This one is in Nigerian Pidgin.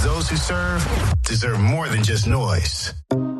those who serve deserve more than just noise.